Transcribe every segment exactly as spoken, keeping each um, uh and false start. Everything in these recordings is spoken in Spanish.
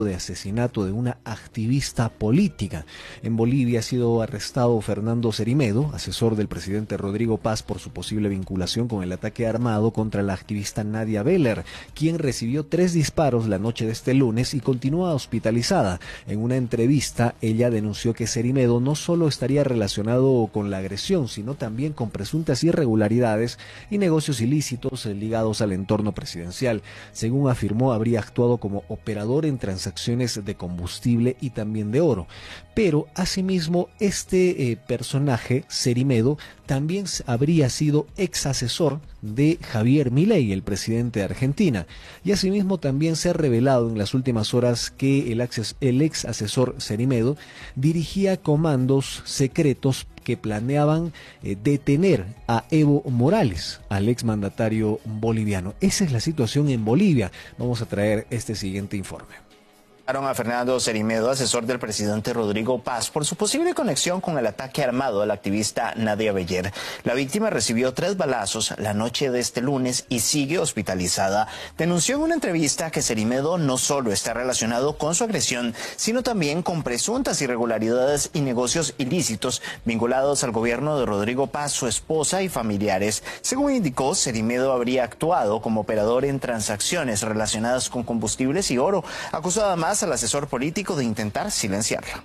de asesinato de una activista política. En Bolivia ha sido arrestado Fernando Cerimedo, asesor del presidente Rodrigo Paz, por su posible vinculación con el ataque armado contra la activista Nadia Beller, quien recibió tres disparos la noche de este lunes y continúa hospitalizada. En una entrevista, ella denunció que Cerimedo no solo estaría relacionado con la agresión, sino también con presuntas irregularidades y negocios ilícitos ligados al entorno presidencial. Según afirmó, habría actuado como operador en transacciones de combustible y también de oro. Pero asimismo este eh, personaje, Cerimedo, también habría sido ex asesor de Javier Milei, el presidente de Argentina. Y asimismo también se ha revelado en las últimas horas que el, acces, el ex asesor Cerimedo dirigía comandos secretos que planeaban eh, detener a Evo Morales, al exmandatario boliviano. Esa es la situación en Bolivia. Vamos a traer este siguiente informe. A Fernando Cerimedo, asesor del presidente Rodrigo Paz, por su posible conexión con el ataque armado a la activista Nadia Beller. La víctima recibió tres balazos la noche de este lunes y sigue hospitalizada. Denunció en una entrevista que Cerimedo no solo está relacionado con su agresión, sino también con presuntas irregularidades y negocios ilícitos vinculados al gobierno de Rodrigo Paz, su esposa y familiares. Según indicó, Cerimedo habría actuado como operador en transacciones relacionadas con combustibles y oro, acusado además al asesor político de intentar silenciarla.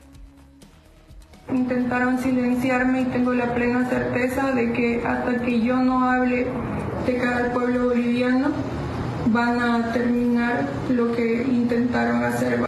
Intentaron silenciarme y tengo la plena certeza de que hasta que yo no hable de cara al pueblo boliviano van a terminar lo que intentaron hacer.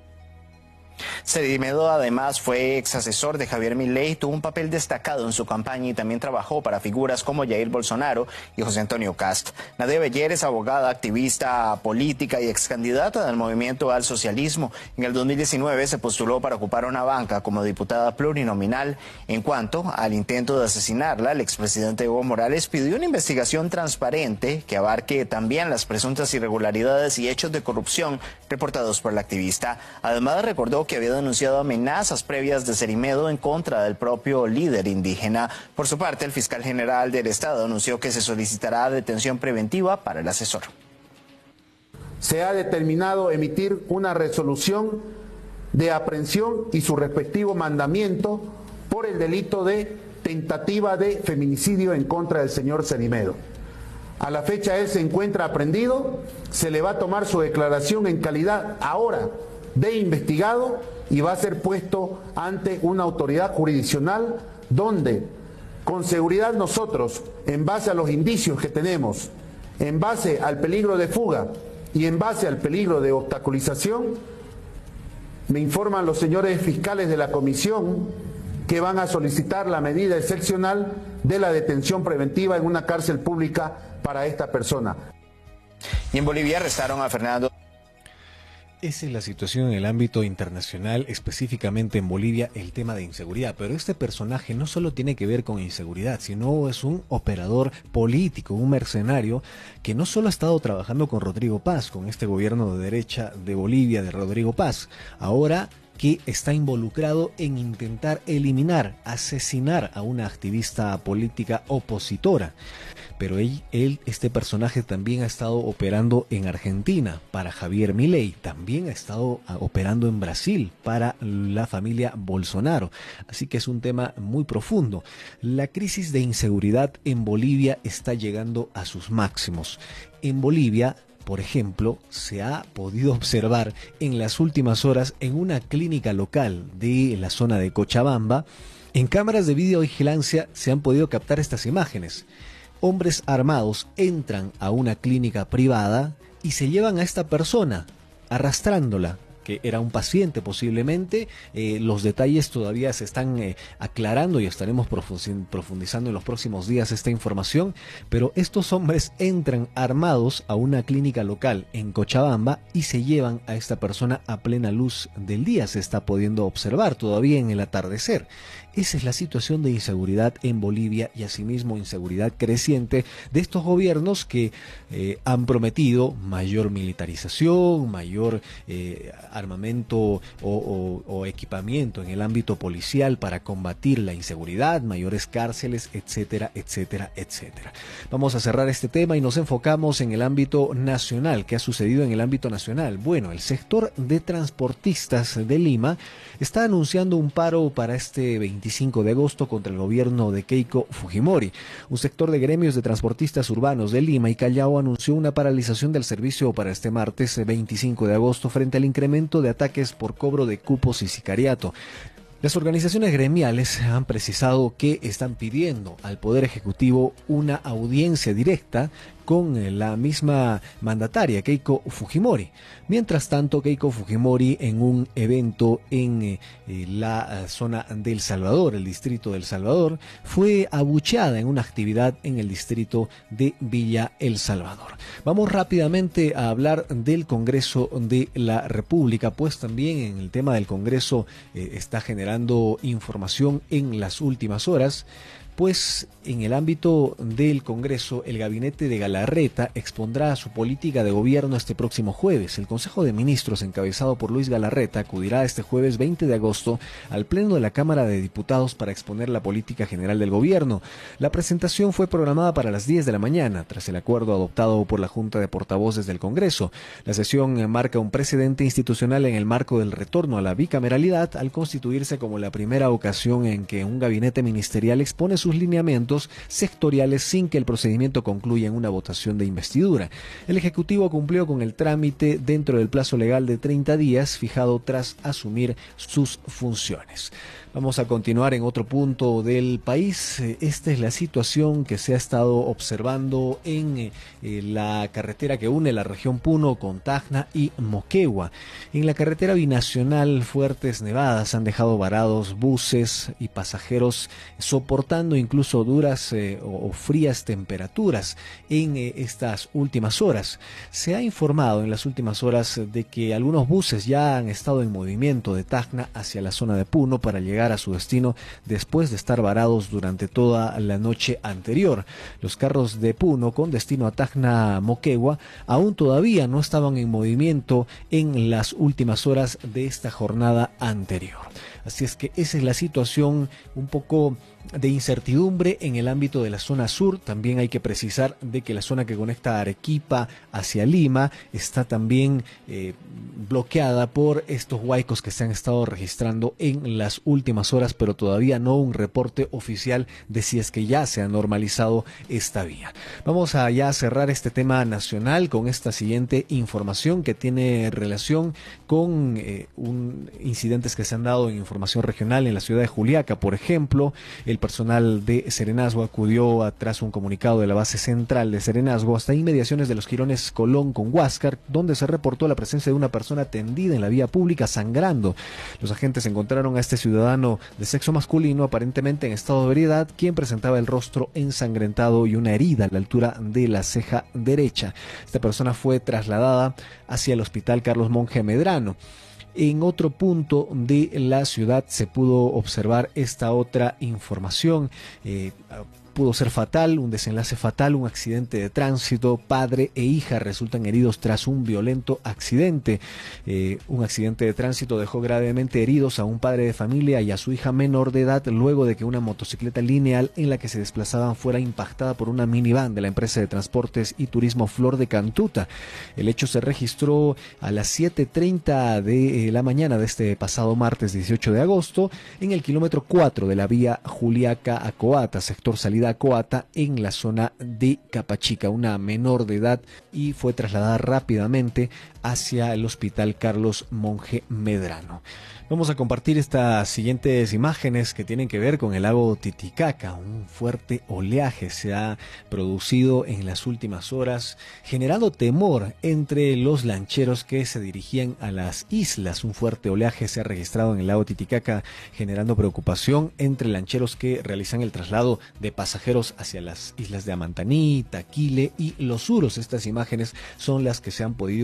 Cerimedo además fue ex asesor de Javier Milei, tuvo un papel destacado en su campaña y también trabajó para figuras como Jair Bolsonaro y José Antonio Cast. Nadia Beller es abogada, activista política y ex candidata del movimiento al socialismo. En el dos mil diecinueve se postuló para ocupar una banca como diputada plurinominal. En cuanto al intento de asesinarla, el expresidente Evo Morales pidió una investigación transparente que abarque también las presuntas irregularidades y hechos de corrupción reportados por la activista. Además recordó que había denunciado amenazas previas de Cerimedo en contra del propio líder indígena. Por su parte, el fiscal general del Estado anunció que se solicitará detención preventiva para el asesor. Se ha determinado emitir una resolución de aprehensión y su respectivo mandamiento por el delito de tentativa de feminicidio en contra del señor Cerimedo. A la fecha él se encuentra aprehendido, se le va a tomar su declaración en calidad ahora de investigado y va a ser puesto ante una autoridad jurisdiccional donde con seguridad nosotros, en base a los indicios que tenemos, en base al peligro de fuga y en base al peligro de obstaculización, me informan los señores fiscales de la comisión que van a solicitar la medida excepcional de la detención preventiva en una cárcel pública para esta persona. Y en Bolivia arrestaron a Fernando. Esa es la situación en el ámbito internacional, específicamente en Bolivia, el tema de inseguridad. Pero este personaje no solo tiene que ver con inseguridad, sino es un operador político, un mercenario que no solo ha estado trabajando con Rodrigo Paz, con este gobierno de derecha de Bolivia de Rodrigo Paz, ahora que está involucrado en intentar eliminar, asesinar a una activista política opositora. Pero él, él, este personaje también ha estado operando en Argentina para Javier Milei, también ha estado operando en Brasil para la familia Bolsonaro. Así que es un tema muy profundo. La crisis de inseguridad en Bolivia está llegando a sus máximos. En Bolivia, por ejemplo, se ha podido observar en las últimas horas en una clínica local de la zona de Cochabamba, en cámaras de videovigilancia se han podido captar estas imágenes. Hombres armados entran a una clínica privada y se llevan a esta persona, arrastrándola, que era un paciente posiblemente. Eh, los detalles todavía se están eh, aclarando y estaremos profundizando en los próximos días esta información, pero estos hombres entran armados a una clínica local en Cochabamba y se llevan a esta persona a plena luz del día. Se está pudiendo observar todavía en el atardecer. Esa es la situación de inseguridad en Bolivia y asimismo inseguridad creciente de estos gobiernos que eh, han prometido mayor militarización, mayor eh, armamento o, o, o equipamiento en el ámbito policial para combatir la inseguridad, mayores cárceles, etcétera, etcétera, etcétera. Vamos a cerrar este tema y nos enfocamos en el ámbito nacional. ¿Qué ha sucedido en el ámbito nacional? Bueno, el sector de transportistas de Lima está anunciando un paro para este veinticinco de agosto contra el gobierno de Keiko Fujimori. Un sector de gremios de transportistas urbanos de Lima y Callao anunció una paralización del servicio para este martes veinticinco de agosto frente al incremento de ataques por cobro de cupos y sicariato. Las organizaciones gremiales han precisado que están pidiendo al Poder Ejecutivo una audiencia directa con la misma mandataria, Keiko Fujimori. Mientras tanto, Keiko Fujimori, en un evento en eh, la zona del Salvador, el distrito del Salvador, fue abucheada en una actividad en el distrito de Villa El Salvador. Vamos rápidamente a hablar del Congreso de la República, pues también en el tema del Congreso eh, está generando información en las últimas horas. Pues en el ámbito del Congreso, el gabinete de Galarreta expondrá su política de gobierno este próximo jueves. El Consejo de Ministros, encabezado por Luis Galarreta, acudirá este jueves veinte de agosto al Pleno de la Cámara de Diputados para exponer la política general del gobierno. La presentación fue programada para las diez de la mañana, tras el acuerdo adoptado por la Junta de Portavoces del Congreso. La sesión marca un precedente institucional en el marco del retorno a la bicameralidad, al constituirse como la primera ocasión en que un gabinete ministerial expone sus lineamientos sectoriales sin que el procedimiento concluya en una votación de investidura. El Ejecutivo cumplió con el trámite dentro del plazo legal de treinta días fijado tras asumir sus funciones. Vamos a continuar en otro punto del país. Esta es la situación que se ha estado observando en eh, la carretera que une la región Puno con Tacna y Moquegua. En la carretera binacional, fuertes nevadas han dejado varados buses y pasajeros soportando incluso duras eh, o frías temperaturas en eh, estas últimas horas. Se ha informado en las últimas horas de que algunos buses ya han estado en movimiento de Tacna hacia la zona de Puno para llegar a su destino después de estar varados durante toda la noche anterior. Los carros de Puno con destino a Tacna Moquegua aún todavía no estaban en movimiento en las últimas horas de esta jornada anterior. Así es que esa es la situación un poco de incertidumbre en el ámbito de la zona sur. También hay que precisar de que la zona que conecta a Arequipa hacia Lima está también eh, bloqueada por estos huaicos que se han estado registrando en las últimas horas, pero todavía no un reporte oficial de si es que ya se ha normalizado esta vía. Vamos a ya cerrar este tema nacional con esta siguiente información que tiene relación con eh, un, incidentes que se han dado en información regional en la ciudad de Juliaca. Por ejemplo, el personal de Serenazgo acudió tras un comunicado de la base central de Serenazgo hasta inmediaciones de los jirones Colón con Huáscar, donde se reportó la presencia de una persona tendida en la vía pública sangrando. Los agentes encontraron a este ciudadano de sexo masculino, aparentemente en estado de ebriedad, quien presentaba el rostro ensangrentado y una herida a la altura de la ceja derecha. Esta persona fue trasladada hacia el hospital Carlos Monge Medrano. En otro punto de la ciudad se pudo observar esta otra información. Eh, pudo ser fatal, un desenlace fatal, un accidente de tránsito. Padre e hija resultan heridos tras un violento accidente. Eh, un accidente de tránsito dejó gravemente heridos a un padre de familia y a su hija menor de edad luego de que una motocicleta lineal en la que se desplazaban fuera impactada por una minivan de la empresa de transportes y turismo Flor de Cantuta. El hecho se registró a las siete treinta de la mañana de este pasado martes dieciocho de agosto en el kilómetro cuatro de la vía Juliaca a Coata, sector salida a Coata, en la zona de Capachica. Una menor de edad y fue trasladada rápidamente hacia el hospital Carlos Monge Medrano. Vamos a compartir estas siguientes imágenes que tienen que ver con el lago Titicaca. Un fuerte oleaje se ha producido en las últimas horas, generando temor entre los lancheros que se dirigían a las islas. Un fuerte oleaje se ha registrado en el lago Titicaca, generando preocupación entre lancheros que realizan el traslado de pasajeros hacia las islas de Amantaní, Taquile y Los Uros. Estas imágenes son las que se han podido observar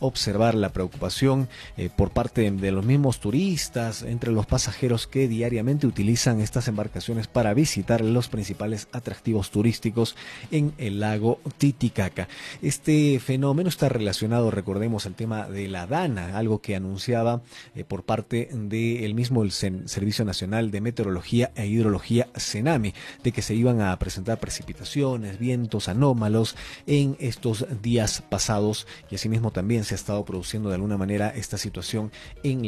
observar la preocupación eh, por parte de, de los mismos turistas, entre los pasajeros que diariamente utilizan estas embarcaciones para visitar los principales atractivos turísticos en el lago Titicaca. Este fenómeno está relacionado, recordemos, al tema de la DANA, algo que anunciaba eh, por parte del mismo el Servicio Nacional de Meteorología e Hidrología, CENAMI, de que se iban a presentar precipitaciones, vientos anómalos en estos días pasados, y asimismo también se ha estado produciendo de alguna manera esta situación en